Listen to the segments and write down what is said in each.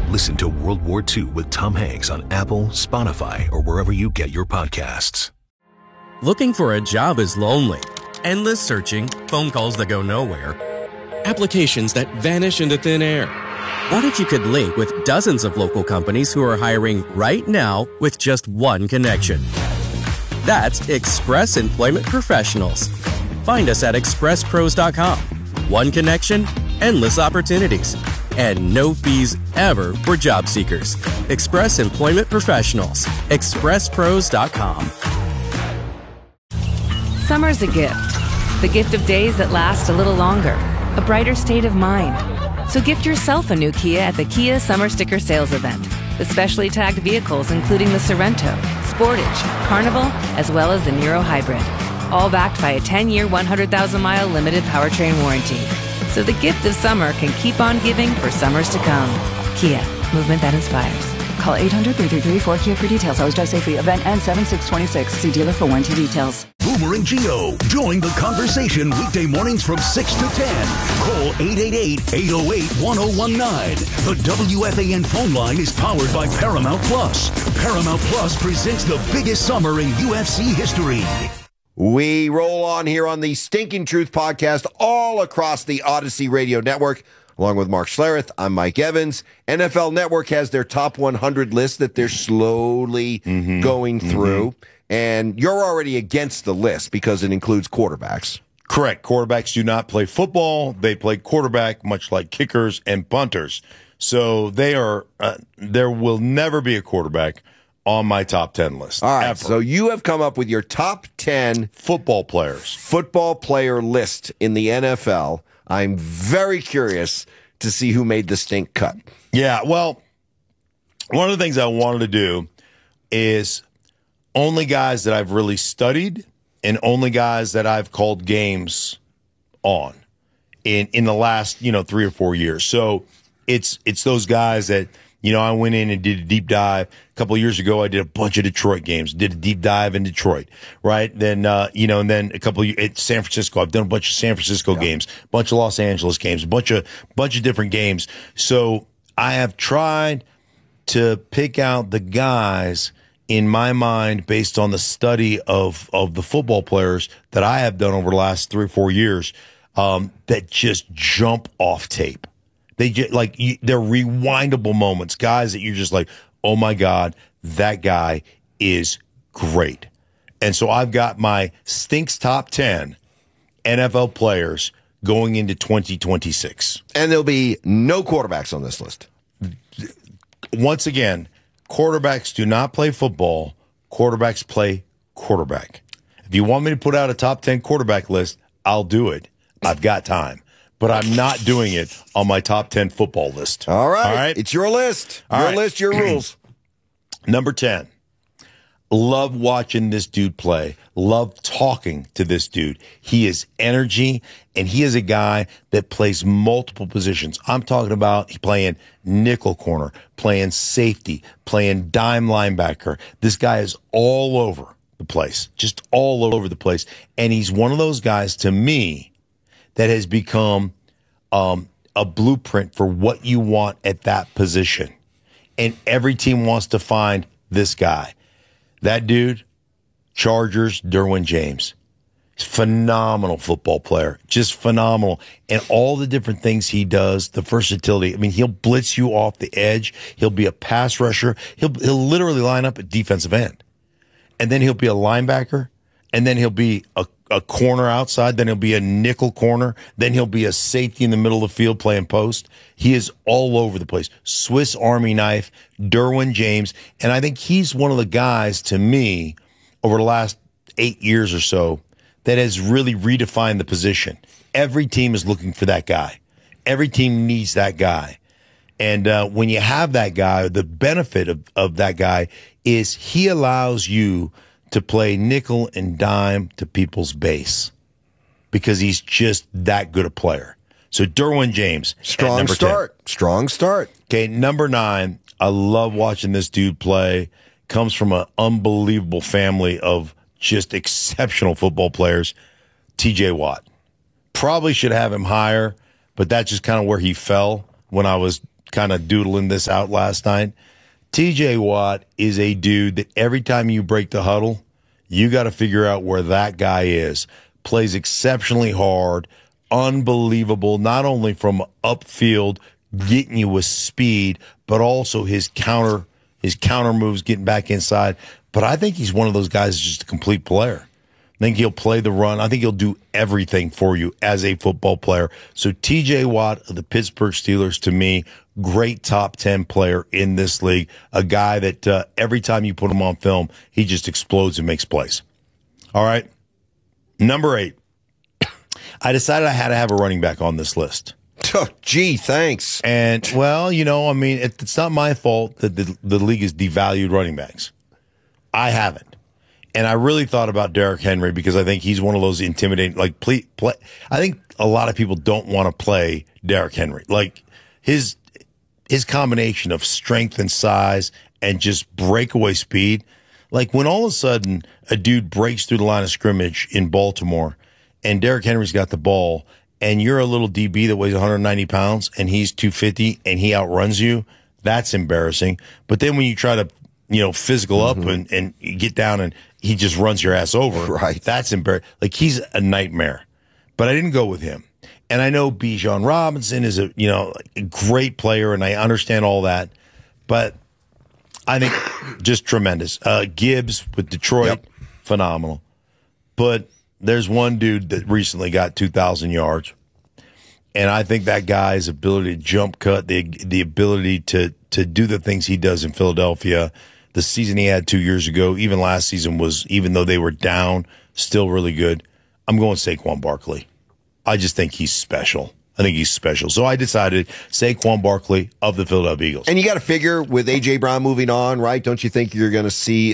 Listen to World War II with Tom Hanks on Apple, Spotify, or wherever you get your podcasts. Looking for a job is lonely. Endless searching, phone calls that go nowhere, applications that vanish into thin air. What if you could link with dozens of local companies who are hiring right now with just one connection? That's Express Employment Professionals. Find us at expresspros.com. One connection, endless opportunities, and no fees ever for job seekers. Express Employment Professionals. expresspros.com. Summer's a gift. The gift of days that last a little longer. A brighter state of mind. So gift yourself a new Kia at the Kia Summer Sticker Sales Event. With specially tagged vehicles including the Sorrento, Sportage, Carnival, as well as the Niro Hybrid. All backed by a 10-year, 100,000-mile limited powertrain warranty. So the gift of summer can keep on giving for summers to come. Kia, movement that inspires. Call 800-333-4KIA for details. Always drive safely. Event ends 7/6/26. See dealer for warranty details. Boomer and Gio. Join the conversation weekday mornings from 6 to 10. Call 888-808-1019. The WFAN phone line is powered by Paramount Plus. Paramount Plus presents the biggest summer in UFC history. We roll on here on the Stinking Truth podcast all across the Odyssey Radio Network. Along with Mark Schlereth, I'm Mike Evans. NFL Network has their top 100 list that they're slowly going through. And you're already against the list because it includes quarterbacks. Correct. Quarterbacks do not play football. They play quarterback, much like kickers and punters. So they are. There will never be a quarterback on my top 10 list. All right. Ever. So you have come up with your top 10 football player list in the NFL. I'm very curious to see who made the stink cut. Yeah, well, one of the things I wanted to do is only guys that I've really studied and only guys that I've called games on in the last, 3 or 4 years. So it's those guys that, I went in and did a deep dive. A couple of years ago, I did a bunch of Detroit games, did a deep dive in Detroit, right? Then, and then a couple of years, San Francisco, I've done a bunch of San Francisco games, a bunch of Los Angeles games, a bunch of different games. So I have tried to pick out the guys in my mind based on the study of the football players that I have done over the last 3 or 4 years, that just jump off tape. They just they're rewindable moments, guys that you're just like, oh my God, that guy is great. And so I've got my Stinks top 10 NFL players going into 2026. And there'll be no quarterbacks on this list. Once again, quarterbacks do not play football. Quarterbacks play quarterback. If you want me to put out a top 10 quarterback list, I'll do it. I've got time. But I'm not doing it on my top 10 football list. All right. It's your list. Your list, your rules. Number 10. Love watching this dude play. Love talking to this dude. He is energy, and he is a guy that plays multiple positions. I'm talking about playing nickel corner, playing safety, playing dime linebacker. This guy is all over the place, just all over the place. And he's one of those guys, to me, that has become a blueprint for what you want at that position. And every team wants to find this guy. That dude, Chargers, Derwin James. Phenomenal football player. Just phenomenal. And all the different things he does, the versatility. I mean, he'll blitz you off the edge. He'll be a pass rusher. He'll literally line up at defensive end. And then he'll be a linebacker. And then he'll be a corner outside, then he'll be a nickel corner, then he'll be a safety in the middle of the field playing post. He is all over the place. Swiss Army knife, Derwin James, and I think he's one of the guys, to me, over the last 8 years or so, that has really redefined the position. Every team is looking for that guy. Every team needs that guy. And when you have that guy, the benefit of that guy is he allows you to play nickel and dime to people's base because he's just that good a player. So Derwin James. Strong start. 10. Strong start. Okay, number 9. I love watching this dude play. Comes from an unbelievable family of just exceptional football players. TJ Watt. Probably should have him higher, but that's just kind of where he fell when I was kind of doodling this out last night. TJ Watt is a dude that every time you break the huddle, you got to figure out where that guy is. Plays exceptionally hard, unbelievable, not only from upfield, getting you with speed, but also his counter moves, getting back inside. But I think he's one of those guys that's just a complete player. I think he'll play the run. I think he'll do everything for you as a football player. So TJ Watt of the Pittsburgh Steelers, to me, great top 10 player in this league. A guy that every time you put him on film, he just explodes and makes plays. All right. Number 8. I decided I had to have a running back on this list. Oh, gee, thanks. And, well, it's not my fault that the league has devalued running backs. I haven't. And I really thought about Derrick Henry because I think he's one of those intimidating, like, play. I think a lot of people don't want to play Derrick Henry. Like, his combination of strength and size and just breakaway speed. Like, when all of a sudden a dude breaks through the line of scrimmage in Baltimore and Derrick Henry's got the ball and you're a little DB that weighs 190 pounds and he's 250 and he outruns you, that's embarrassing. But then when you try to, physical up and you get down and he just runs your ass over. Right. That's embarrassing. Like, he's a nightmare. But I didn't go with him. And I know Bijan Robinson is a great player, and I understand all that. But I think just tremendous. Gibbs with Detroit, phenomenal. But there's one dude that recently got 2,000 yards. And I think that guy's ability to jump cut, the ability to do the things he does in Philadelphia, the season he had 2 years ago, even last season was, even though they were down, still really good. I'm going Saquon Barkley. I just think he's special. So I decided Saquon Barkley of the Philadelphia Eagles. And you got to figure with A.J. Brown moving on, right? Don't you think you're going to see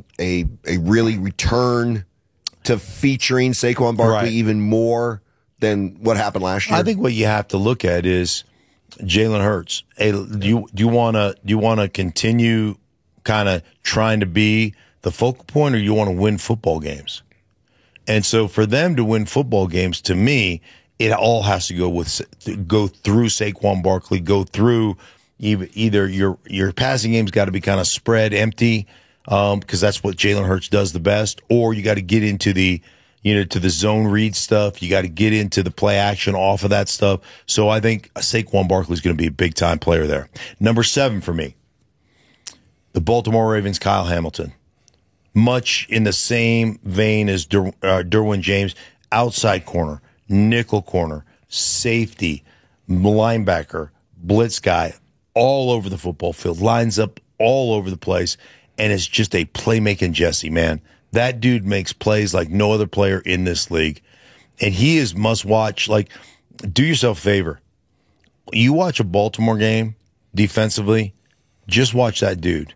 a really return to featuring Saquon Barkley even more than what happened last year? I think what you have to look at is Jalen Hurts. Hey, do you want to continue kind of trying to be the focal point, or you want to win football games? And so for them to win football games, to me, it all has to go through Saquon Barkley, go through either your passing game's got to be kind of spread empty, because that's what Jalen Hurts does the best, or you got to get into the to the zone read stuff. You got to get into the play action off of that stuff. So I think Saquon Barkley is going to be a big time player there. Number 7 for me, the Baltimore Ravens, Kyle Hamilton. Much in the same vein as Derwin James, outside corner, nickel corner, safety, linebacker, blitz guy, all over the football field, lines up all over the place, and is just a playmaking Jesse, man. That dude makes plays like no other player in this league, and he is must watch. Like, do yourself a favor. You watch a Baltimore game defensively, just watch that dude.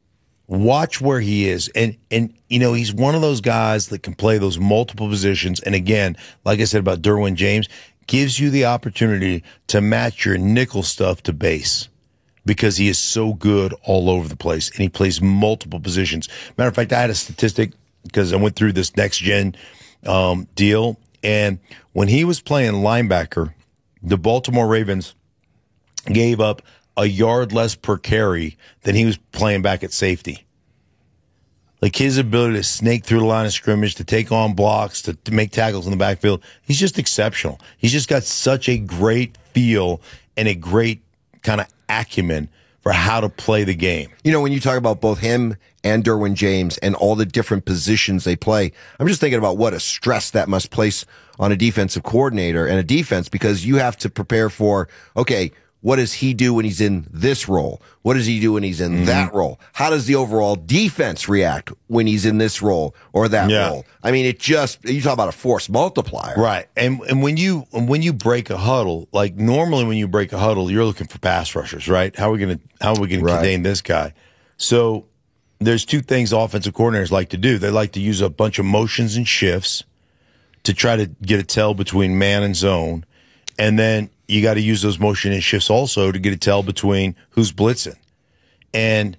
Watch where he is. And he's one of those guys that can play those multiple positions. And again, like I said about Derwin James, gives you the opportunity to match your nickel stuff to base because he is so good all over the place and he plays multiple positions. Matter of fact, I had a statistic because I went through this next gen deal. And when he was playing linebacker, the Baltimore Ravens gave up a yard less per carry than he was playing back at safety. Like, his ability to snake through the line of scrimmage, to take on blocks, to make tackles in the backfield, he's just exceptional. He's just got such a great feel and a great kind of acumen for how to play the game. When you talk about both him and Derwin James and all the different positions they play, I'm just thinking about what a stress that must place on a defensive coordinator and a defense, because you have to prepare for, okay, what does he do when he's in this role? What does he do when he's in that role? How does the overall defense react when he's in this role or that role? I mean, you talk about a force multiplier. Right. And when you break a huddle, like normally when you break a huddle, you're looking for pass rushers, right? How are we going to contain this guy? So there's two things offensive coordinators like to do. They like to use a bunch of motions and shifts to try to get a tell between man and zone. And then you got to use those motion and shifts also to get a tell between who's blitzing. And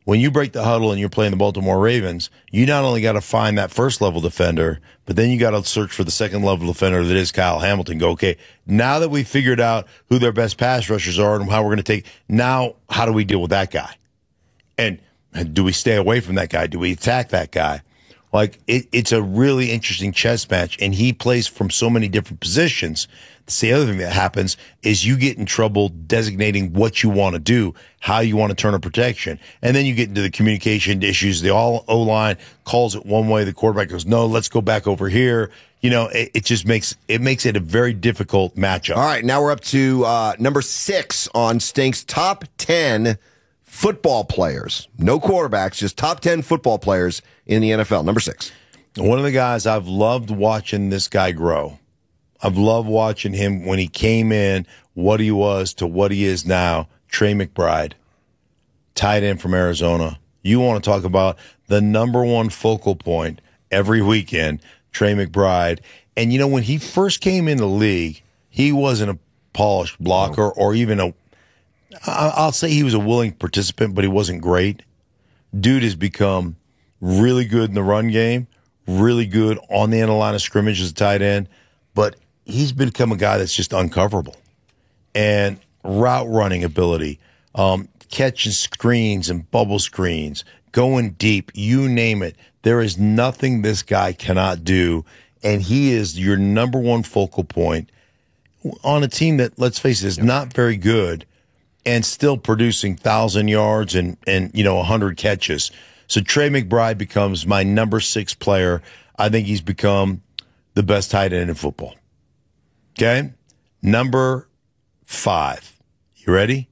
when you break the huddle and you're playing the Baltimore Ravens, you not only got to find that first-level defender, but then you got to search for the second-level defender that is Kyle Hamilton. Go, okay, now that we figured out who their best pass rushers are and how we're going to take, now how do we deal with that guy? And do we stay away from that guy? Do we attack that guy? Like, it's a really interesting chess match, and he plays from so many different positions. That's the other thing that happens is you get in trouble designating what you want to do, how you want to turn a protection. And then you get into the communication issues. The O-line calls it one way. The quarterback goes, no, let's go back over here. You know, it just makes it a very difficult matchup. All right, now we're up to number 6 on Stink's top 10 football players. No quarterbacks, just top 10 football players in the NFL. Number 6. One of the guys I've loved watching this guy grow. I've loved watching him when he came in, what he was to what he is now. Trey McBride, tight end from Arizona. You want to talk about the number one focal point every weekend, Trey McBride. And, you know, when he first came in the league, he wasn't a polished blocker or even I'll say he was a willing participant, but he wasn't great. Dude has become really good in the run game, really good on the end of the line of scrimmage as a tight end, but he's become a guy that's just uncoverable. And route running ability, catching screens and bubble screens, going deep, you name it. There is nothing this guy cannot do, and he is your number one focal point on a team that, let's face it, is not very good and still producing 1,000 yards and 100 catches. So Trey McBride becomes my number 6 player. I think he's become the best tight end in football. Okay? Number 5. You ready?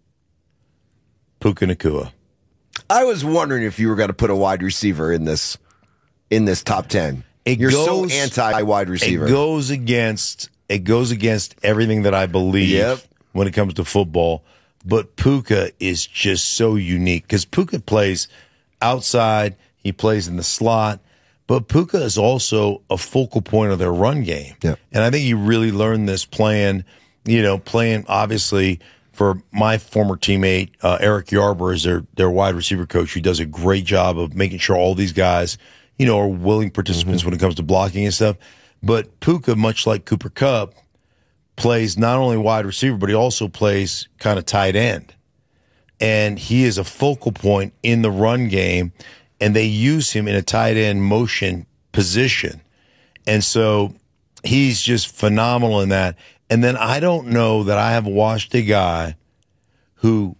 Puka Nacua. I was wondering if you were going to put a wide receiver in this top 10. You're so anti-wide receiver. It goes against everything that I believe when it comes to football. But Puka is just so unique because Puka plays outside. He plays in the slot. But Puka is also a focal point of their run game. Yeah. And I think he really learned this playing obviously for my former teammate, Eric Yarber is their wide receiver coach, who does a great job of making sure all these guys, are willing participants when it comes to blocking and stuff. But Puka, much like Cooper Kupp, plays not only wide receiver, but he also plays kind of tight end. And he is a focal point in the run game, and they use him in a tight end motion position. And so he's just phenomenal in that. And then I don't know that I have watched a guy who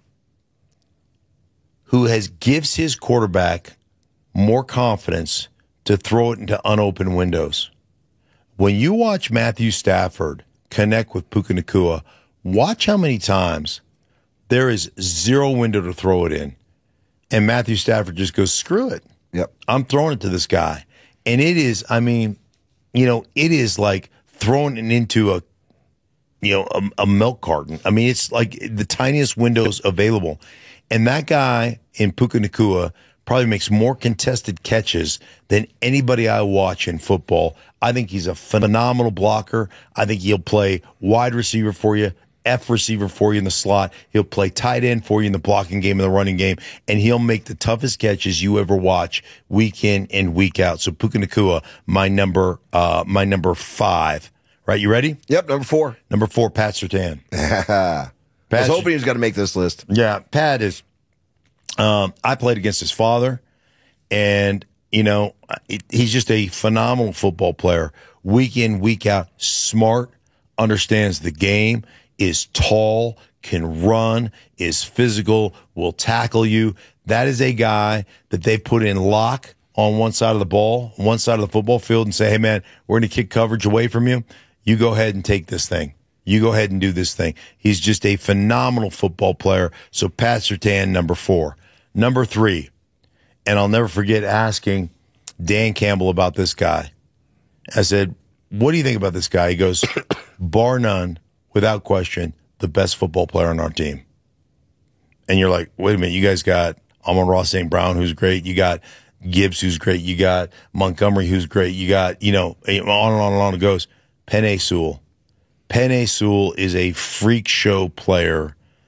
gives his quarterback more confidence to throw it into unopened windows. When you watch Matthew Stafford connect with Puka Nacua, watch how many times there is zero window to throw it in. And Matthew Stafford just goes, screw it. Yep. I'm throwing it to this guy. And it is, it is like throwing it into a milk carton. I mean, it's like the tiniest windows available. And that guy in Puka Nacua probably makes more contested catches than anybody I watch in football. I think he's a phenomenal blocker. I think he'll play wide receiver for you, F receiver for you in the slot. He'll play tight end for you in the blocking game and the running game, and he'll make the toughest catches you ever watch week in and week out. So Puka Nacua, my number 5. Right, you ready? Yep, number 4. Number 4, Pat Surtain. I was hoping he was going to make this list. Yeah, Pat is. I played against his father, and he's just a phenomenal football player. Week in, week out, smart, understands the game, is tall, can run, is physical, will tackle you. That is a guy that they put in lock on one side of the ball, one side of the football field, and say, hey, man, we're going to kick coverage away from you. You go ahead and take this thing. You go ahead and do this thing. He's just a phenomenal football player. So Pat Surtain, number 4. Number 3, and I'll never forget asking Dan Campbell about this guy. I said, what do you think about this guy? He goes, bar none, without question, the best football player on our team. And you're like, wait a minute, you guys got Amon-Ra St. Brown, who's great. You got Gibbs, who's great. You got Montgomery, who's great. You got, on and on and on it goes. Penei Sewell. Penei Sewell is a freak show player.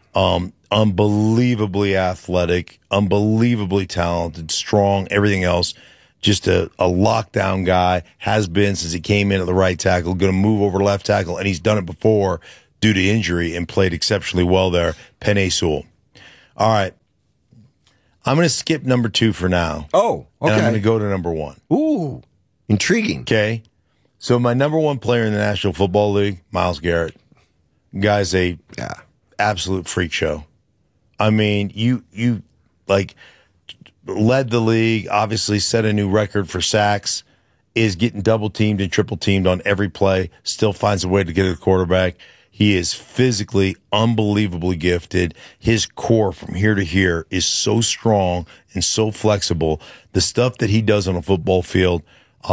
Unbelievably athletic, unbelievably talented, strong, everything else. Just a lockdown guy, has been since he came in at the right tackle, going to move over left tackle, and he's done it before due to injury and played exceptionally well there. Penei Sewell. All right. I'm going to skip number 2 for now. Oh, okay. And I'm going to go to number 1. Ooh, intriguing. Okay. So my number 1 player in the National Football League, Myles Garrett. Guy's a absolute freak show. I mean, you like led the league, obviously set a new record for sacks, is getting double teamed and triple teamed on every play, still finds a way to get to the quarterback. He is physically unbelievably gifted. His core from here to here is so strong and so flexible. The stuff that he does on a football field,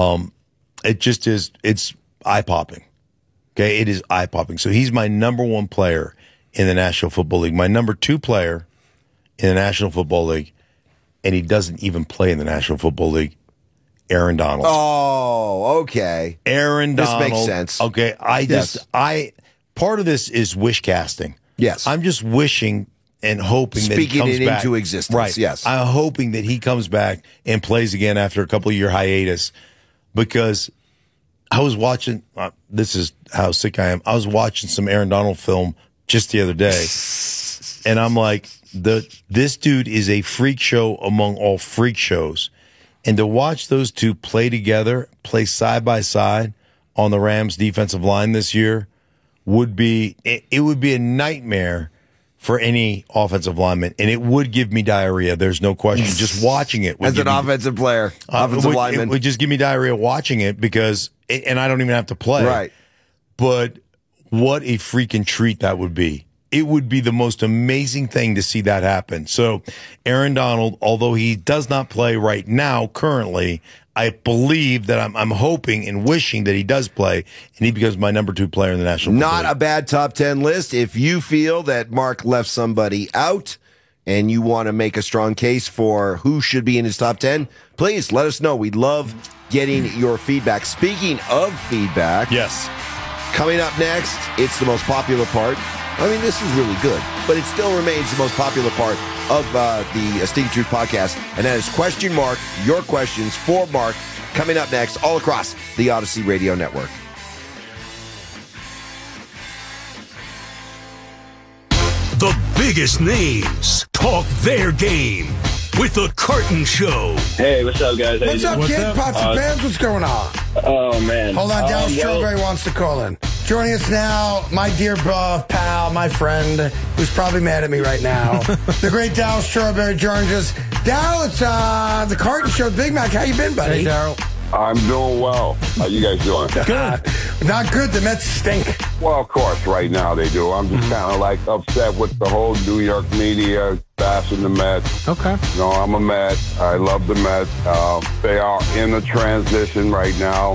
it just is, it's eye-popping. Okay, it is eye-popping. So he's my number 1 player in the National Football League. My number 2 player in the National Football League, and he doesn't even play in the National Football League, Aaron Donald. Oh, okay. Aaron Donald. This makes sense. Okay, part of this is wish casting. Yes. I'm just wishing and hoping that he comes back. Speaking it into existence, right. Yes. I'm hoping that he comes back and plays again after a couple of year hiatus, because I was watching, this is how sick I am. I was watching some Aaron Donald film just the other day, and I'm like, this dude is a freak show among all freak shows. And to watch those two play together, play side by side on the Rams defensive line this year would be a nightmare for any offensive lineman, and it would give me diarrhea. There's no question. Just watching it as an offensive player, offensive lineman, it would just give me diarrhea watching it, because, and I don't even have to play. Right. But what a freaking treat that would be. It would be the most amazing thing to see that happen. So Aaron Donald, although he does not play right now currently, I believe that I'm hoping and wishing that he does play, and he becomes my number 2 player in the National Football League. Not a bad top 10 list. If you feel that Mark left somebody out and you want to make a strong case for who should be in his top 10, please let us know. We'd love getting your feedback. Speaking of feedback, yes, coming up next, it's the most popular part. I mean, this is really good, but it still remains the most popular part of the Stinking Truth podcast, and that is Question Mark, your questions for Mark, coming up next all across the Odyssey Radio Network. The biggest names talk their game with The Carton Show. Hey, what's up, guys? What's up, kid? Pots and pans, what's going on? Oh, man. Hold on, Dallas Strawberry wants to call in. Joining us now, my dear pal, my friend, who's probably mad at me right now, the great Dallas Strawberry joins us. Dal, it's The Carton Show. Big Mac, how you been, buddy? Hey, Daryl. I'm doing well. How you guys doing? Good. Not good. The Mets stink. Well, of course, right now they do. I'm just kind of like upset with the whole New York media bashing the Mets. Okay. You know, I'm a Met. I love the Mets. They are in a transition right now.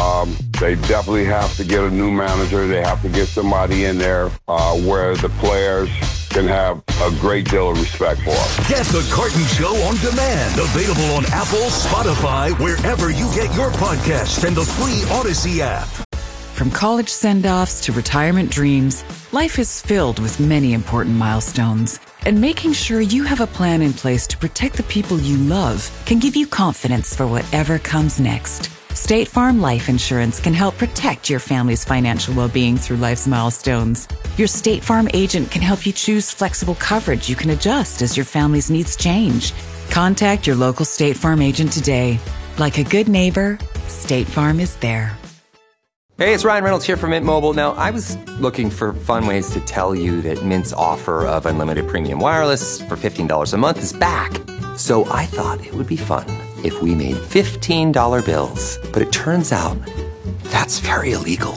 They definitely have to get a new manager. They have to get somebody in there where the players can have a great deal of respect for. Get The Carton Show on demand. Available on Apple, Spotify, wherever you get your podcasts, and the free Odyssey app. From college send-offs to retirement dreams, life is filled with many important milestones. And making sure you have a plan in place to protect the people you love can give you confidence for whatever comes next. State Farm Life Insurance can help protect your family's financial well-being through life's milestones. Your State Farm agent can help you choose flexible coverage you can adjust as your family's needs change. Contact your local State Farm agent today. Like a good neighbor, State Farm is there. Hey, it's Ryan Reynolds here from Mint Mobile. Now, I was looking for fun ways to tell you that Mint's offer of unlimited premium wireless for $15 a month is back. So I thought it would be fun if we made $15 bills. But it turns out that's very illegal.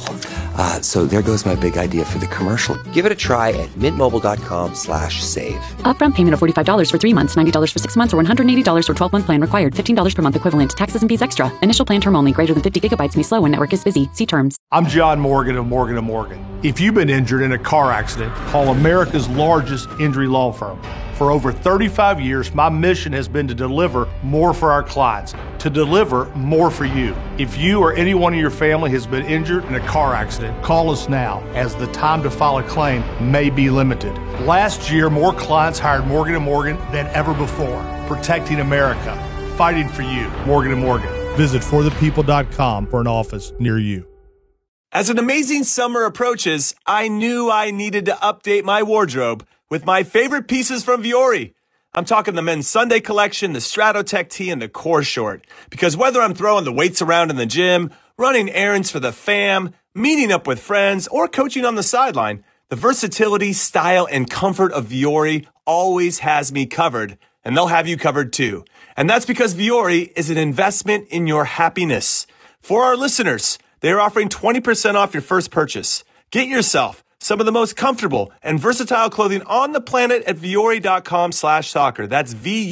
So there goes my big idea for the commercial. Give it a try at mintmobile.com/save. Upfront payment of $45 for 3 months, $90 for 6 months, or $180 for 12-month plan required. $15 per month equivalent. Taxes and fees extra. Initial plan term only. Greater than 50 gigabytes may slow when network is busy. See terms. I'm John Morgan of Morgan & Morgan. If you've been injured in a car accident, call America's largest injury law firm. For over 35 years, my mission has been to deliver more for our clients, to deliver more for you. If you or anyone in your family has been injured in a car accident, call us now, as the time to file a claim may be limited. Last year, more clients hired Morgan & Morgan than ever before. Protecting America. Fighting for you. Morgan & Morgan. Visit forthepeople.com for an office near you. As an amazing summer approaches, I knew I needed to update my wardrobe with my favorite pieces from Vuori. I'm talking the men's Sunday collection, the Stratotech tee, and the core short. Because whether I'm throwing the weights around in the gym, running errands for the fam, meeting up with friends, or coaching on the sideline, the versatility, style, and comfort of Vuori always has me covered, and they'll have you covered too. And that's because Vuori is an investment in your happiness. For our listeners, they are offering 20% off your first purchase. Get yourself some of the most comfortable and versatile clothing on the planet at Vuori.com/soccer. That's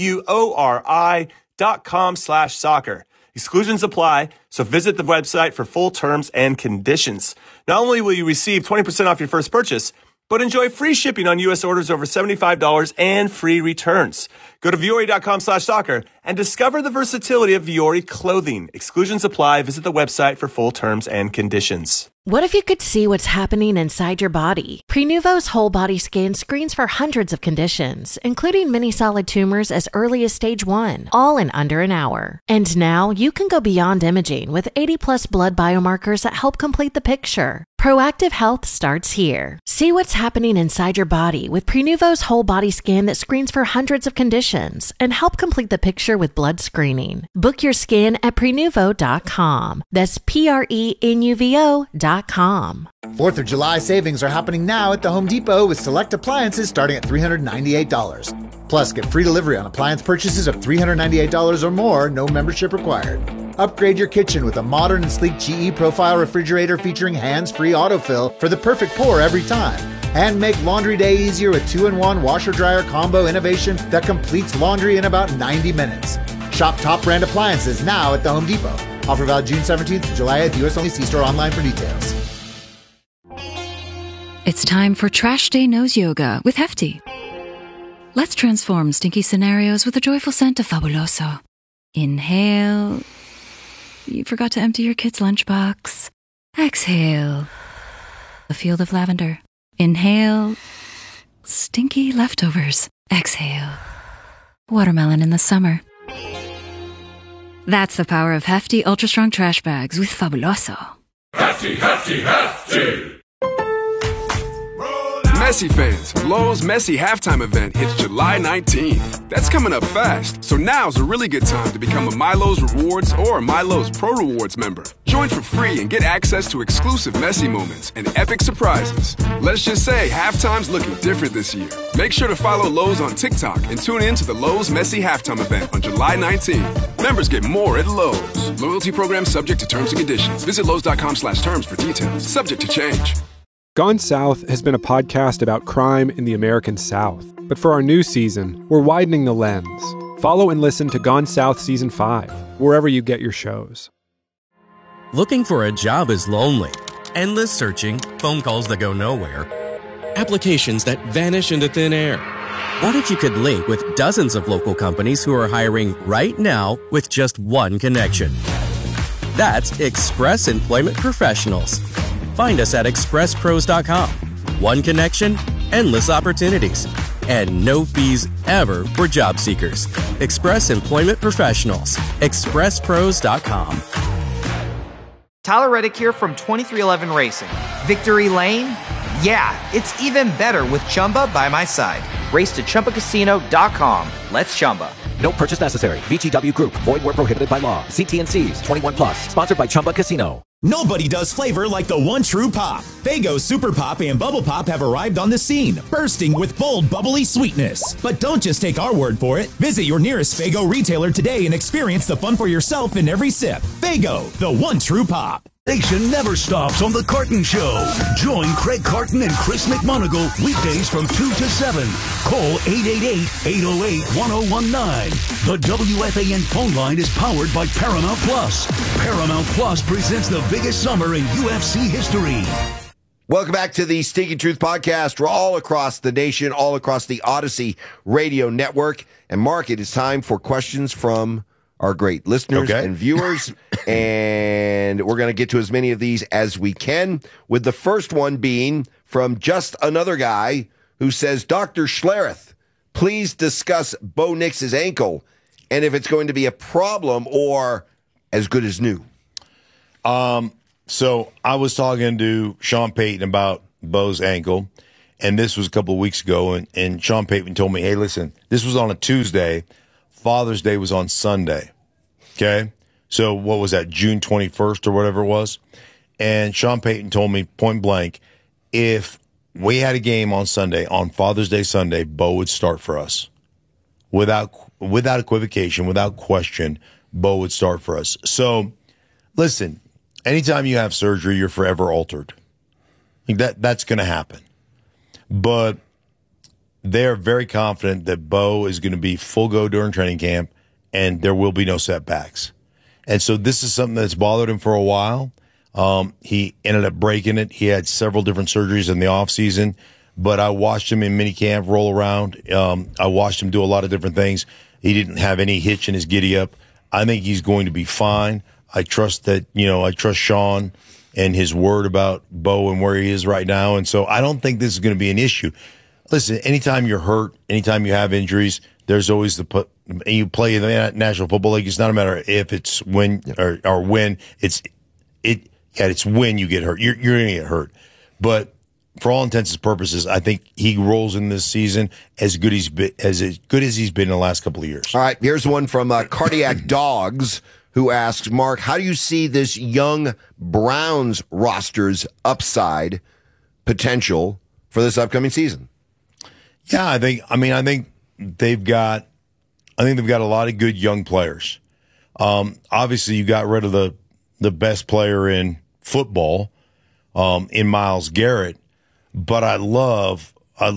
VUORI.com/soccer. Exclusions apply, so visit the website for full terms and conditions. Not only will you receive 20% off your first purchase, but enjoy free shipping on U.S. orders over $75 and free returns. Go to Vuori.com/soccer and discover the versatility of Vuori clothing. Exclusions apply. Visit the website for full terms and conditions. What if you could see what's happening inside your body? Prenuvo's whole body scan screens for hundreds of conditions, including many solid tumors as early as stage 1, all in under an hour. And now you can go beyond imaging with 80+ blood biomarkers that help complete the picture. Proactive health starts here. See what's happening inside your body with Prenuvo's whole body scan that screens for hundreds of conditions and help complete the picture with blood screening. Book your scan at Prenuvo.com. That's Prenuvo.com. 4th of July savings are happening now at the Home Depot with select appliances starting at $398. Plus, get free delivery on appliance purchases of $398 or more, no membership required. Upgrade your kitchen with a modern and sleek GE Profile refrigerator featuring hands-free autofill for the perfect pour every time. And make laundry day easier with 2-in-1 washer-dryer combo innovation that completes laundry in about 90 minutes. Shop top brand appliances now at the Home Depot. Offer valid June 17th to July 8th. U.S. only. See store online for details. It's time for Trash Day Nose Yoga with Hefty. Let's transform stinky scenarios with a joyful scent of Fabuloso. Inhale. You forgot to empty your kid's lunchbox. Exhale. A field of lavender. Inhale. Stinky leftovers. Exhale. Watermelon in the summer. That's the power of Hefty Ultra Strong Trash Bags with Fabuloso. Hefty, Hefty, Hefty! Messi fans, Lowe's Messi halftime event hits July 19th. That's coming up fast, so now's a really good time to become a MyLowe's Rewards or MyLowe's Pro Rewards member. Join for free and get access to exclusive Messi moments and epic surprises. Let's just say halftime's looking different this year. Make sure to follow Lowe's on TikTok and tune in to the Lowe's Messi halftime event on July 19th. Members get more at Lowe's. Loyalty program subject to terms and conditions. Visit Lowe's.com/terms for details. Subject to change. Gone South has been a podcast about crime in the American South. But for our new season, we're widening the lens. Follow and listen to Gone South Season 5, wherever you get your shows. Looking for a job is lonely. Endless searching, phone calls that go nowhere, applications that vanish into thin air. What if you could link with dozens of local companies who are hiring right now with just one connection? That's Express Employment Professionals. Find us at expresspros.com. One connection, endless opportunities, and no fees ever for job seekers. Express Employment Professionals. expresspros.com. Tyler Reddick here from 2311 Racing. Victory Lane? Yeah, it's even better with Chumba by my side. Race to ChumbaCasino.com. Let's Chumba. No purchase necessary. VGW Group. Void where prohibited by law. See T&Cs. 21 plus. Sponsored by Chumba Casino. Nobody does flavor like the one true pop. Faygo Super Pop and Bubble Pop have arrived on the scene, bursting with bold, bubbly sweetness. But don't just take our word for it. Visit your nearest Faygo retailer today and experience the fun for yourself in every sip. Faygo, the one true pop. Nation never stops on The Carton Show. Join Craig Carton and Chris McMonagle weekdays from 2 to 7. Call 888-808-1019. The WFAN phone line is powered by Paramount Plus. Paramount Plus presents the biggest summer in UFC history. Welcome back to the Stinking Truth Podcast. We're all across the nation, all across the Odyssey Radio Network. And Mark, it is time for questions from our great listeners and viewers. And we're going to get to as many of these as we can, with the first one being from just another guy who says, Dr. Schlereth, please discuss Bo Nix's ankle and if it's going to be a problem or as good as new. So I was talking to Sean Payton about Bo's ankle, and this was a couple of weeks ago, and Sean Payton told me, hey, listen, this was on a Tuesday. Father's Day was on Sunday. Okay? So what was that, June 21st or whatever it was? And Sean Payton told me point blank, if we had a game on Sunday, on Father's Day Sunday, Bo would start for us. Without equivocation, without question, Bo would start for us. So, listen, anytime you have surgery, you're forever altered. That's going to happen. But they're very confident that Bo is going to be full go during training camp, and there will be no setbacks. And so this is something that's bothered him for a while. He ended up breaking it. He had several different surgeries in the offseason, but I watched him in minicamp roll around. I watched him do a lot of different things. He didn't have any hitch in his giddy up. I think he's going to be fine. I trust Sean and his word about Bo and where he is right now. And so I don't think this is going to be an issue. Listen, anytime you're hurt, anytime you have injuries, there's always you play in the National Football League. It's not a matter of if, it's when or when. It's when you get hurt. You're going to get hurt. But for all intents and purposes, I think he rolls in this season as good as he's been in the last couple of years. All right, here's one from Cardiac Dogs, who asks, Mark, how do you see this young Browns roster's upside potential for this upcoming season? Yeah, I think they've got a lot of good young players. Obviously, you got rid of the best player in football, in Myles Garrett, but I love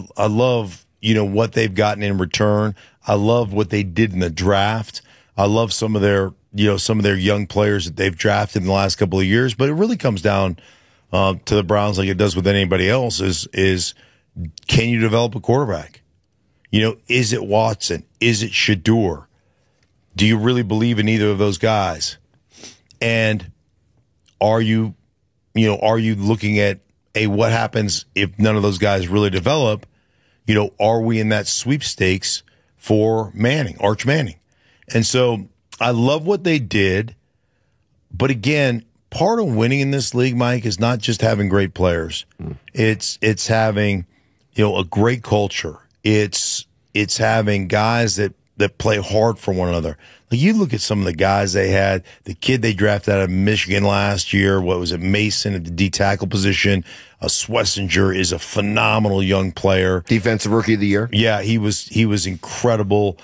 what they've gotten in return. I love what they did in the draft. I love some of their young players that they've drafted in the last couple of years. But it really comes down to the Browns, like it does with anybody else, is can you develop a quarterback? Is it Watson? Is it Shedeur? Do you really believe in either of those guys? And are you looking at what happens if none of those guys really develop? Are we in that sweepstakes for Arch Manning? And so I love what they did. But again, part of winning in this league, Mike, is not just having great players. It's having, a great culture. It's having guys that play hard for one another. Like you look at some of the guys they had, the kid they drafted out of Michigan last year, Mason at the D tackle position. Swessinger is a phenomenal young player. Defensive Rookie of the Year. Yeah, he was incredible.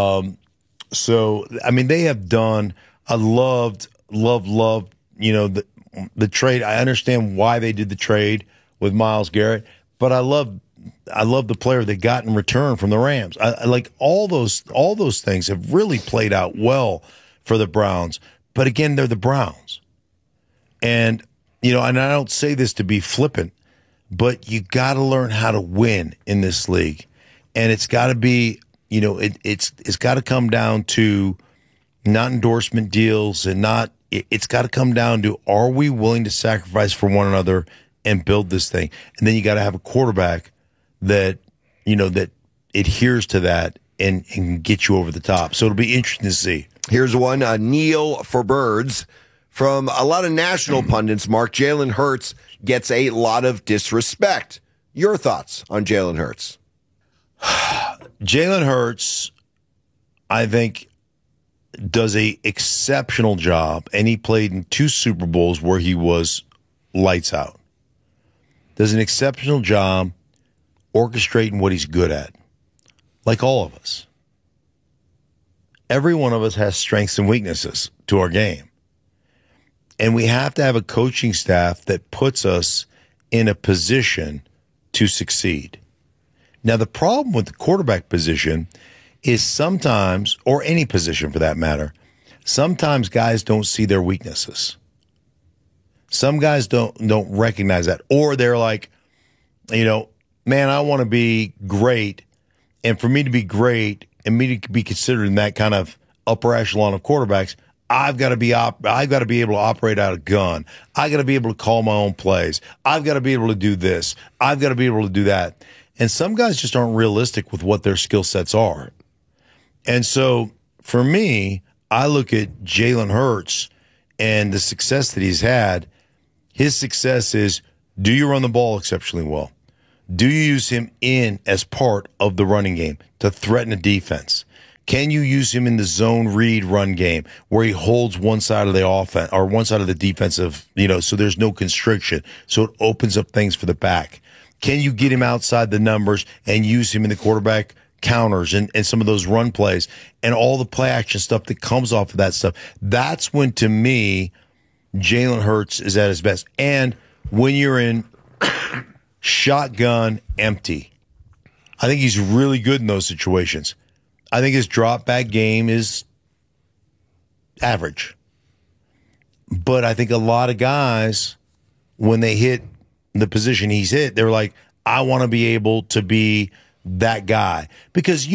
So, they have done, I loved, the trade. I understand why they did the trade with Myles Garrett, but I love the player they got in return from the Rams. I like all those things have really played out well for the Browns. But again, they're the Browns. And, and I don't say this to be flippant, but you got to learn how to win in this league. And it's got to be, it's got to come down to not endorsement deals and it's got to come down to, are we willing to sacrifice for one another and build this thing? And then you got to have a quarterback that adheres to that and get you over the top. So it'll be interesting to see. Here's one, Neil for Birds. From a lot of national pundits, Mark, Jalen Hurts gets a lot of disrespect. Your thoughts on Jalen Hurts? Jalen Hurts, I think, does a exceptional job, and he played in 2 Super Bowls where he was lights out. Does an exceptional job orchestrating what he's good at, like all of us. Every one of us has strengths and weaknesses to our game. And we have to have a coaching staff that puts us in a position to succeed. Now, the problem with the quarterback position is sometimes, or any position for that matter, sometimes guys don't see their weaknesses. Some guys don't recognize that. Or they're like, man, I want to be great. And for me to be great and me to be considered in that kind of upper echelon of quarterbacks, I've got to be able to operate out a gun. I got to be able to call my own plays. I've got to be able to do this. I've got to be able to do that. And some guys just aren't realistic with what their skill sets are. And so for me, I look at Jalen Hurts and the success that he's had. His success is, do you run the ball exceptionally well? Do you use him in as part of the running game to threaten a defense? Can you use him in the zone read run game where he holds one side of the offense or one side of the defensive, so there's no constriction, so it opens up things for the back? Can you get him outside the numbers and use him in the quarterback counters and some of those run plays and all the play action stuff that comes off of that stuff? That's when, to me, Jalen Hurts is at his best. And when you're in shotgun empty, I think he's really good in those situations. I think his drop back game is average. But I think a lot of guys, when they hit the position he's hit, they're like, I want to be able to be that guy. Because,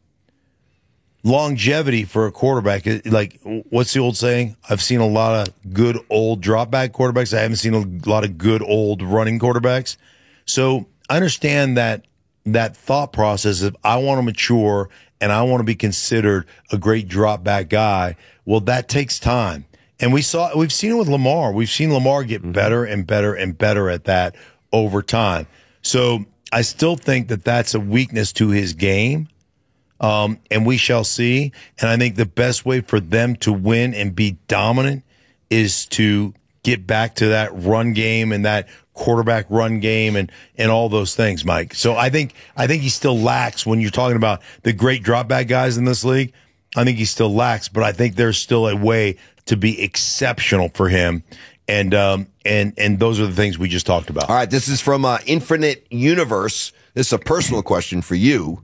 longevity for a quarterback, like, what's the old saying? I've seen a lot of good old drop back quarterbacks. I haven't seen a lot of good old running quarterbacks. So I understand that thought process of I want to mature and I want to be considered a great drop back guy. Well, that takes time. And we've seen it with Lamar. We've seen Lamar get better and better and better at that over time. So I still think that that's a weakness to his game. And we shall see. And I think the best way for them to win and be dominant is to get back to that run game and that quarterback run game and all those things, Mike. So I think he still lacks when you're talking about the great drop back guys in this league. I think he still lacks, but I think there's still a way to be exceptional for him. And those are the things we just talked about. All right. This is from Infinite Universe. This is a personal question for you.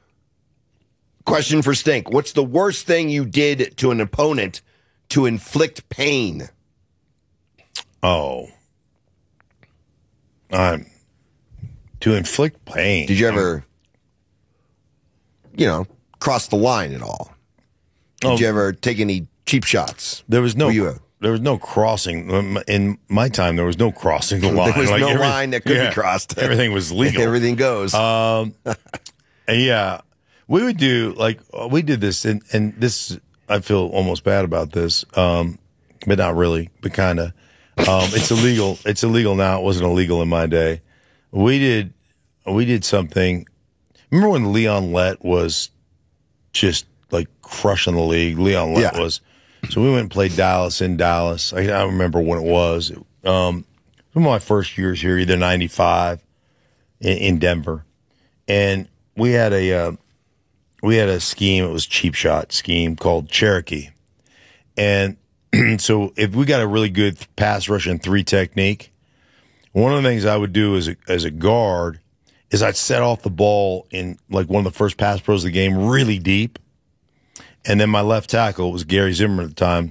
Question for Stink. What's the worst thing you did to an opponent to inflict pain? Oh. To inflict pain. Did you ever, cross the line at all? Did you ever take any cheap shots? There was no crossing. In my time, there was no crossing the line. There was no line that could be crossed. Everything was legal. Everything goes. Yeah. We did this, and this, I feel almost bad about this, but not really, but kind of. It's illegal. It's illegal now. It wasn't illegal in my day. We did something. Remember when Leon Lett was just like crushing the league? Leon Lett was. So we went and played Dallas in Dallas. I don't remember when it was. One of my first years here, either 95 in Denver, and we had a scheme. It was a cheap shot scheme called Cherokee, and so if we got a really good pass rush and 3 technique, one of the things I would do as a guard is I'd set off the ball in like one of the first pass pros of the game really deep. And then my left tackle was Gary Zimmerman at the time.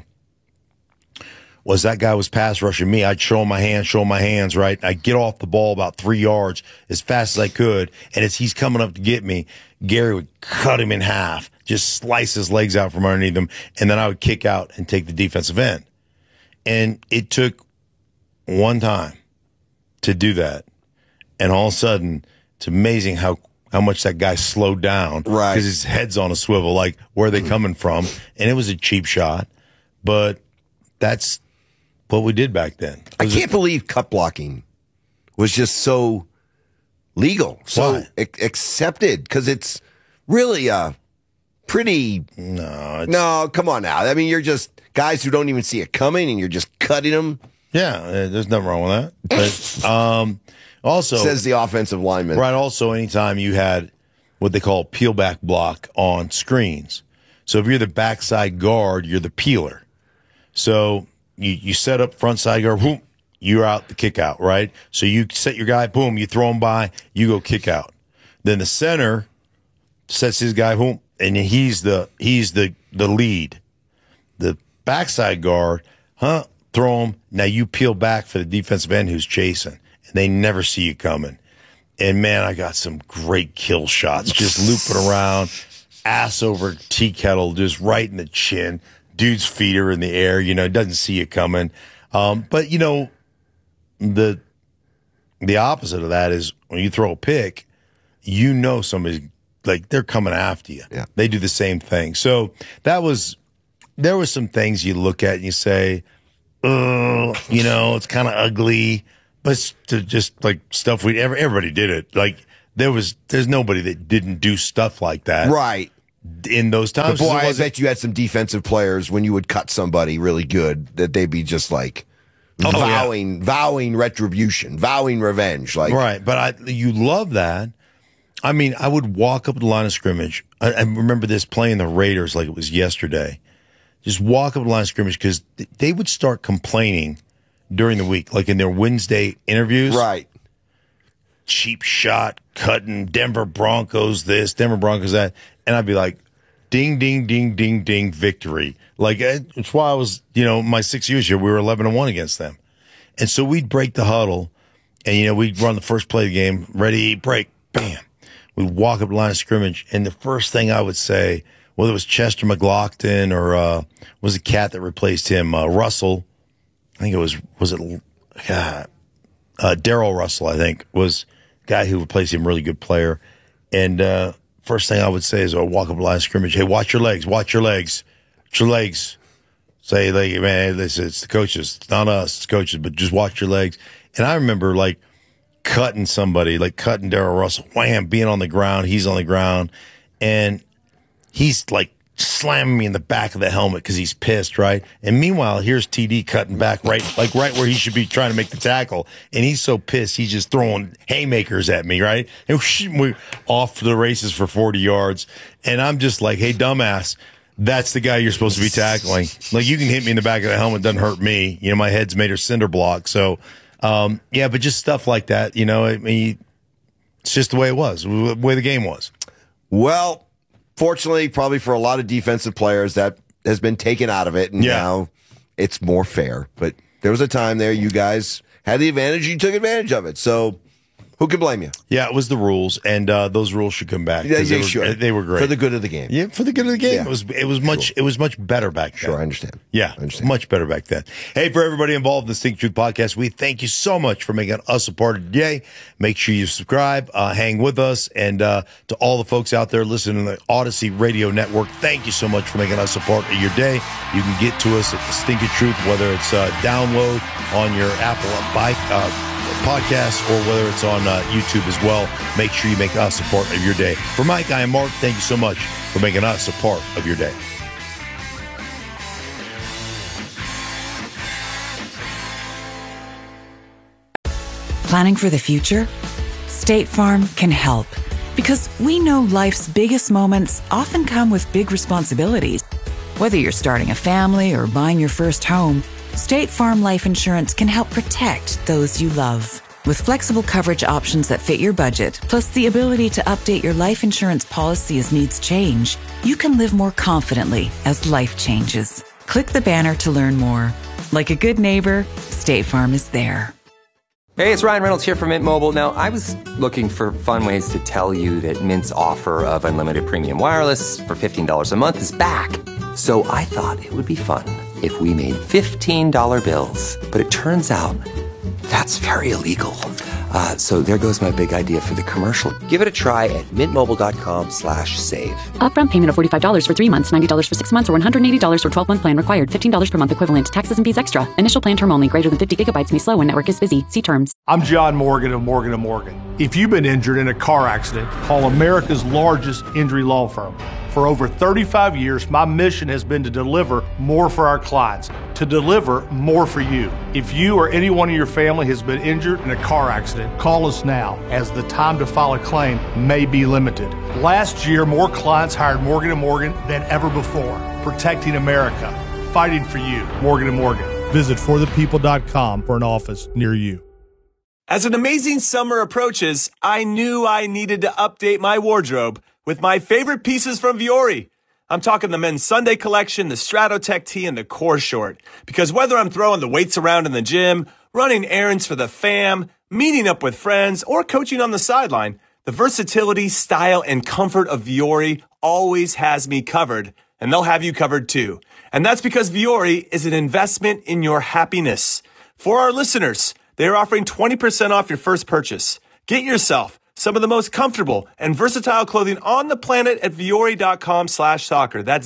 That guy was pass rushing me. I'd show him my hands, right? I'd get off the ball about 3 yards as fast as I could. And as he's coming up to get me, Gary would cut him in half, just slice his legs out from underneath him. And then I would kick out and take the defensive end. And it took one time to do that. And all of a sudden, it's amazing how much that guy slowed down. Right. Because his head's on a swivel, like, where are they coming from? And it was a cheap shot. But that's what we did back then. I can't believe cut blocking was just so legal, so accepted, because it's really pretty. No, come on now. I mean, you're just guys who don't even see it coming, and you're just cutting them. Yeah, there's nothing wrong with that. But also, says the offensive lineman. Right. Also, anytime you had what they call peel back block on screens. So if you're the backside guard, you're the peeler. So you set up front side guard, boom, you're out the kick out, right? So you set your guy, boom, you throw him by, you go kick out. Then the center sets his guy, boom, and he's the lead. The backside guard, throw him. Now you peel back for the defensive end who's chasing, and they never see you coming. And man, I got some great kill shots, just looping around. ass over tea kettle, just right in the chin. Dude's feet are in the air, doesn't see you coming. But the opposite of that is when you throw a pick, somebody's like they're coming after you. Yeah. They do the same thing. So there was some things you look at and you say, it's kind of ugly, but it's just like stuff everybody did it. Like there's nobody that didn't do stuff like that. Right. In those times. But boy, I bet you had some defensive players when you would cut somebody really good that they'd be just like vowing retribution, vowing revenge. Like right. But you love that. I mean, I would walk up to the line of scrimmage. I remember this playing the Raiders like it was yesterday. Just walk up the line of scrimmage because they would start complaining during the week, like in their Wednesday interviews. Right. Cheap shot, cutting, Denver Broncos this, Denver Broncos that. And I'd be like, ding, ding, ding, ding, ding, victory. Like, it's why I was, my 6 years here, we were 11-1 against them. And so we'd break the huddle and, we'd run the first play of the game, ready, break, bam. We'd walk up the line of scrimmage. And the first thing I would say, whether it was Chester McLaughlin or was a cat that replaced him, Russell. I think it was Darrell Russell, I think, was the guy who replaced him, really good player. And first thing I would say is I would walk up the line of scrimmage, hey, watch your legs, watch your legs, watch your legs. Say, like, man, it's the coaches. It's not us, it's coaches, but just watch your legs. And I remember, like, cutting somebody, like cutting Darrell Russell, wham, being on the ground, he's on the ground, and he's like slamming me in the back of the helmet because he's pissed, right? And meanwhile, here's TD cutting back right where he should be trying to make the tackle, and he's so pissed he's just throwing haymakers at me, right? And we're off to the races for 40 yards, and I'm just like, hey, dumbass, that's the guy you're supposed to be tackling. Like, you can hit me in the back of the helmet, doesn't hurt me. My head's made of cinder block, so but just stuff like that, I mean, it's just the way it was, the way the game was. Well, fortunately, probably for a lot of defensive players, that has been taken out of it, and now it's more fair. But there was a time there you guys had the advantage, you took advantage of it. So who can blame you? Yeah, it was the rules, and those rules should come back. Yeah, they were great. For the good of the game. Yeah, for the good of the game. Yeah. It was much better back then. Sure, I understand. Yeah, much better back then. Hey, for everybody involved in the Stink Truth podcast, we thank you so much for making us a part of today. Make sure you subscribe, hang with us, and to all the folks out there listening to the Odyssey Radio Network, thank you so much for making us a part of your day. You can get to us at the Stink Truth, whether it's download on your Apple podcast or whether it's on YouTube as well. Make sure you make us a part of your day. For Mike, I am Mark. Thank you so much for making us a part of your day. Planning for the future? State Farm can help, because we know life's biggest moments often come with big responsibilities. Whether you're starting a family or buying your first home, State Farm Life Insurance can help protect those you love. With flexible coverage options that fit your budget, plus the ability to update your life insurance policy as needs change, you can live more confidently as life changes. Click the banner to learn more. Like a good neighbor, State Farm is there. Hey, it's Ryan Reynolds here from Mint Mobile. Now, I was looking for fun ways to tell you that Mint's offer of unlimited premium wireless for $15 a month is back. So I thought it would be fun if we made $15 bills. But it turns out that's very illegal. So there goes my big idea for the commercial. Give it a try at mintmobile.com/save. Upfront payment of $45 for 3 months, $90 for 6 months, or $180 for 12-month plan required. $15 per month equivalent. Taxes and fees extra. Initial plan term only. Greater than 50 gigabytes may slow when network is busy. See terms. I'm John Morgan of Morgan & Morgan. If you've been injured in a car accident, call America's largest injury law firm. For over 35 years, my mission has been to deliver more for our clients, to deliver more for you. If you or anyone in your family has been injured in a car accident, call us now, as the time to file a claim may be limited. Last year, more clients hired Morgan & Morgan than ever before, protecting America, fighting for you. Morgan & Morgan. Visit forthepeople.com for an office near you. As an amazing summer approaches, I knew I needed to update my wardrobe with my favorite pieces from Vuori. I'm talking the men's Sunday collection, the Stratotech tee, and the core short. Because whether I'm throwing the weights around in the gym, running errands for the fam, meeting up with friends, or coaching on the sideline, the versatility, style, and comfort of Vuori always has me covered, and they'll have you covered too. And that's because Vuori is an investment in your happiness. For our listeners, they are offering 20% off your first purchase. Get yourself some of the most comfortable and versatile clothing on the planet at Vuori.com/soccer. That's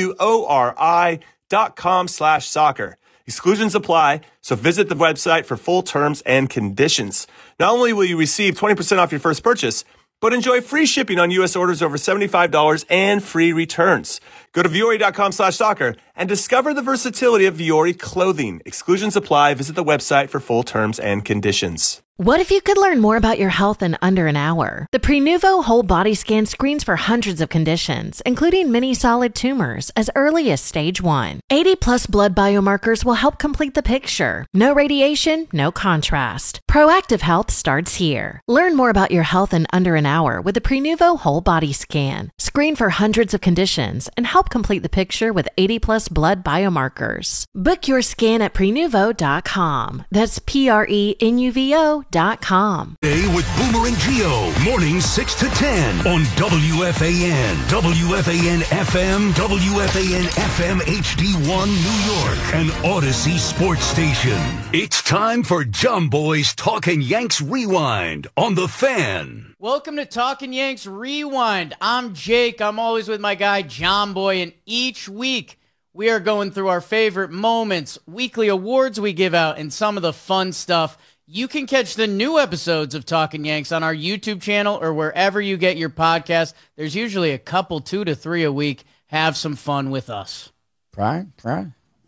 VUORI.com/soccer. Exclusions apply, so visit the website for full terms and conditions. Not only will you receive 20% off your first purchase, but enjoy free shipping on U.S. orders over $75 and free returns. Go to Vuori.com/soccer and discover the versatility of Vuori clothing. Exclusions apply. Visit the website for full terms and conditions. What if you could learn more about your health in under an hour? The Prenuvo whole body scan screens for hundreds of conditions, including many solid tumors, as early as stage 1. 80+ blood biomarkers will help complete the picture. No radiation, no contrast. Proactive health starts here. Learn more about your health in under an hour with the Prenuvo whole body scan. Screen for hundreds of conditions and help complete the picture with 80+ blood biomarkers. Book your scan at Prenuvo.com. That's Prenuvo.com. Today with Boomer and Geo, mornings 6 to 10 on WFAN, WFAN FM, WFAN FM HD1 New York, and Odyssey Sports Station. It's time for John Boy's Talkin' Yanks Rewind on The Fan. Welcome to Talkin' Yanks Rewind. I'm Jake. I'm always with my guy John Boy, and each week we are going through our favorite moments, weekly awards we give out, and some of the fun stuff. You can catch the new episodes of Talkin' Yanks on our YouTube channel or wherever you get your podcast. There's usually a couple, 2 to 3 a week. Have some fun with us. Pride of the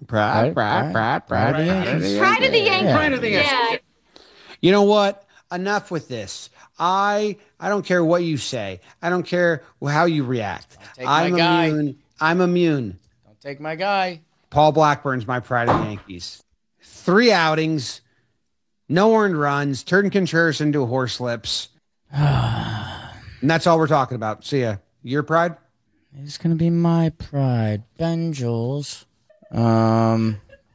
Yankees. Yeah. You know what? Enough with this. I don't care what you say. I don't care how you react. I'm immune. Don't take my guy. Paul Blackburn's my pride of the Yankees. 3 outings. No earned runs, turned Contreras into a horse lips. And that's all we're talking about. See ya. Your pride? It's going to be my pride. Ben Jules. ERA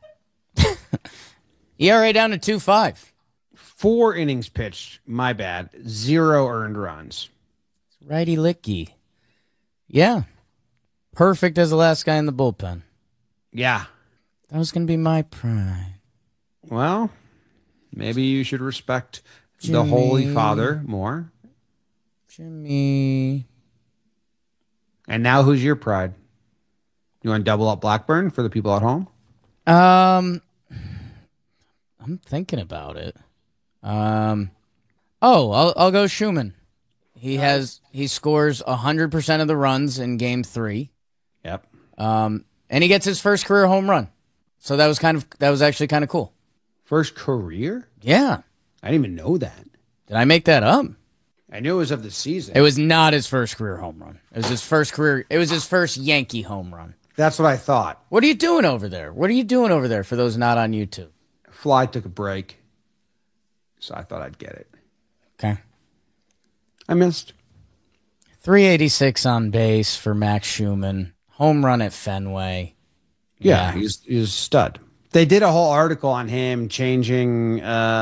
down to 2.5. 4 innings pitched. My bad. 0 earned runs. Righty licky. Yeah. Perfect as the last guy in the bullpen. Yeah. That was going to be my pride. Well, maybe you should respect the Holy Father more. Jimmy. And now who's your pride? You want to double up Blackburn for the people at home? I'm thinking about it. I'll go Schumann. He scores 100% of the runs in game 3. Yep. And he gets his first career home run. So that was actually kind of cool. First career? Yeah. I didn't even know that. Did I make that up? I knew it was of the season. It was not his first career home run. It was his first Yankee home run. That's what I thought. What are you doing over there? What are you doing over there for those not on YouTube? Fly took a break, so I thought I'd get it. Okay. I missed. 386 on base for Max Schumann. Home run at Fenway. Yeah. He's a stud. They did a whole article on him changing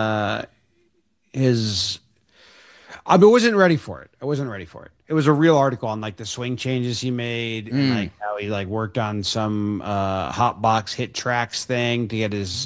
his... I wasn't ready for it. It was a real article on like the swing changes he made and like how he like worked on some hot box hit tracks thing to get his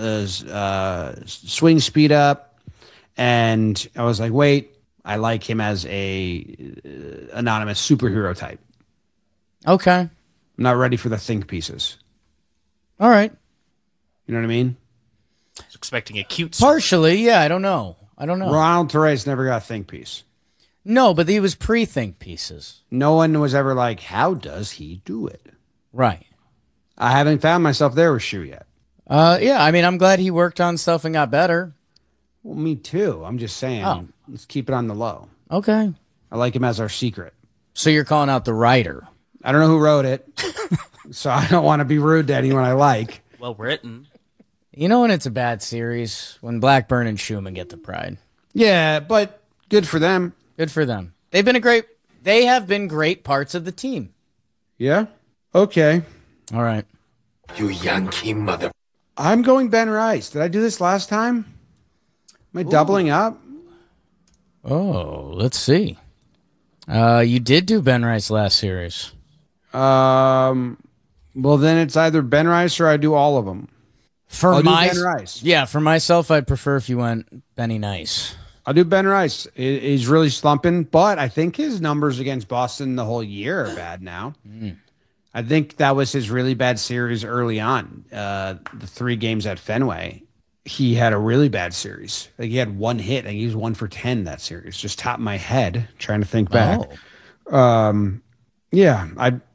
swing speed up. And I was like, wait, I like him as a anonymous superhero type. Okay. I'm not ready for the think pieces. All right. You know what I mean? I was expecting a cute Partially, yeah, I don't know. Ronald Torres never got a think piece. No, but he was pre-think pieces. No one was ever like, how does he do it? Right. I haven't found myself there with Shu yet. Yeah, I mean, I'm glad he worked on stuff and got better. Well, me too. I'm just saying, let's keep it on the low. Okay. I like him as our secret. So you're calling out the writer. I don't know who wrote it, so I don't want to be rude to anyone I like. Well written. You know when it's a bad series? When Blackburn and Schumann get the pride. Yeah, but good for them. Good for them. They have been great parts of the team. Yeah? Okay. All right. You Yankee mother... I'm going Ben Rice. Did I do this last time? Am I doubling up? Oh, let's see. You did do Ben Rice last series. Well, then it's either Ben Rice or I do all of them. I'll do Ben Rice. Yeah, for myself, I'd prefer if you went Benny Nice. I'll do Ben Rice. He's really slumping, but I think his numbers against Boston the whole year are bad now. I think that was his really bad series early on. The 3 games at Fenway, he had a really bad series. Like he had 1 hit, and he was 1 for 10 that series. Just top of my head, trying to think back. Yeah,